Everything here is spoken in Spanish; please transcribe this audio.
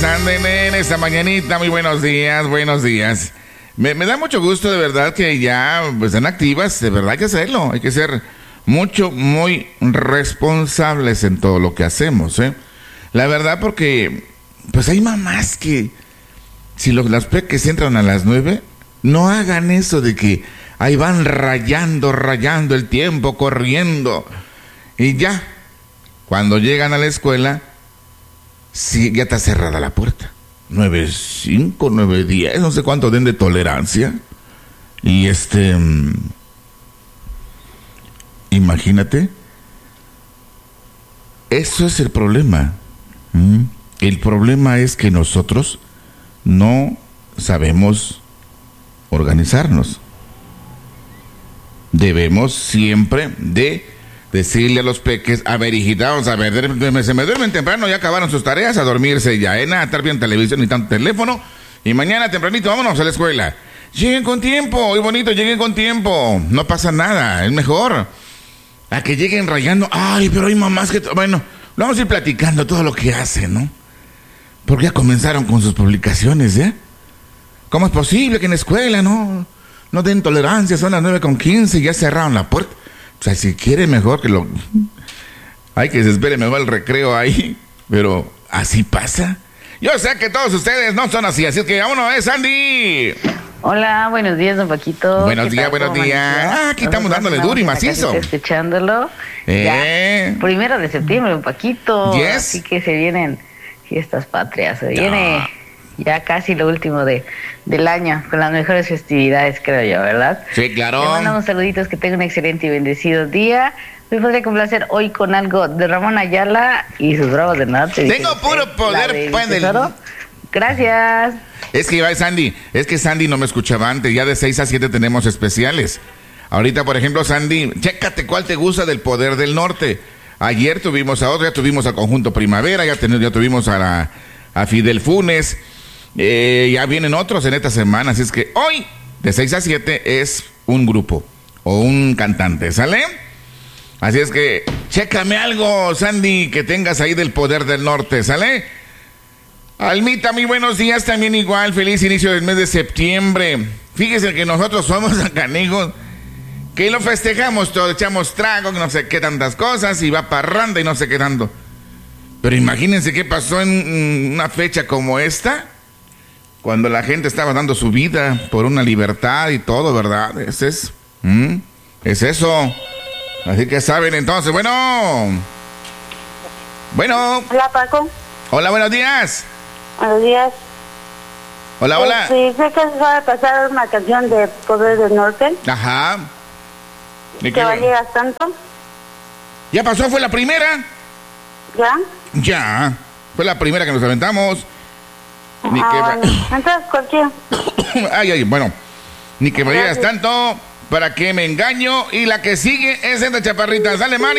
días, anden en esta mañanita. Muy buenos días, buenos días. Me da mucho gusto, de verdad, que ya pues, están activas. De verdad hay que hacerlo. Hay que ser muy responsables en todo lo que hacemos, ¿eh? La verdad, porque pues hay mamás que si las peques entran a las 9, no hagan eso de que ahí van rayando el tiempo, corriendo. Y ya, cuando llegan a la escuela, sí, ya está cerrada la puerta. 9:05, 9:10, no sé cuánto den de tolerancia. Y imagínate, eso es el problema. El problema es que nosotros no sabemos organizarnos. Debemos siempre de decirle a los peques, a ver, hijita, a ver, se me duermen temprano, ya acabaron sus tareas, a dormirse ya, nada, estar viendo televisión ni tanto teléfono, y mañana tempranito vámonos a la escuela. Lleguen con tiempo, y bonito, lleguen con tiempo, no pasa nada, es mejor a que lleguen rayando. Ay, pero hay mamás que, bueno, vamos a ir platicando todo lo que hacen, ¿no? Porque ya comenzaron con sus publicaciones, ¿ya? ¿Cómo es posible que en la escuela no den tolerancia? Son las 9:15 y ya cerraron la puerta. O sea, si quiere mejor que hay que se espere mejor el recreo ahí, pero así pasa. Yo sé que todos ustedes no son así es que vámonos, Sandy. Hola, buenos días, don Paquito. Buenos días. Aquí estamos dándole duro y macizo. Escuchándolo. Ya, 1 de septiembre, don Paquito. Yes. Así que se vienen fiestas patrias. Se viene ya casi lo último del año, con las mejores festividades, creo yo, ¿verdad? Sí, claro. Le mandamos saluditos, que tenga un excelente y bendecido día. Me podría complacer hoy con algo de Ramón Ayala y sus Bravos del Norte. Tengo puro poder, pues, Gracias. Es que Sandy no me escuchaba antes. Ya de 6 a 7 tenemos especiales. Ahorita, por ejemplo, Sandy, chécate cuál te gusta del Poder del Norte. Ayer tuvimos a otro, ya tuvimos a Conjunto Primavera, ya tuvimos a Fidel Funes. Ya vienen otros en esta semana. Así es que hoy, de 6 a 7, es un grupo o un cantante, ¿sale? Así es que, chécame algo, Sandy, que tengas ahí del Poder del Norte, ¿sale? Almita, muy buenos días, también igual, feliz inicio del mes de septiembre. Fíjese que nosotros somos canijos, que lo festejamos todo, echamos trago, no sé qué tantas cosas, y va parranda y no sé qué tanto. Pero imagínense qué pasó en una fecha como esta, cuando la gente estaba dando su vida por una libertad y todo, ¿verdad? Es eso. Así que saben, entonces, bueno. Hola, Paco. Hola, buenos días. Buenos días. Hola. Sí, sé que se va a pasar una canción de Poder del Norte. Ajá. ¿Te valieras tanto? ¿Ya pasó? ¿Fue la primera? ¿Ya? Fue la primera que nos aventamos. Bueno. Entonces, cualquiera. Bueno. Ni que valieras tanto, ¿para qué me engaño? Y la que sigue es esta chaparrita. Sale, Mari.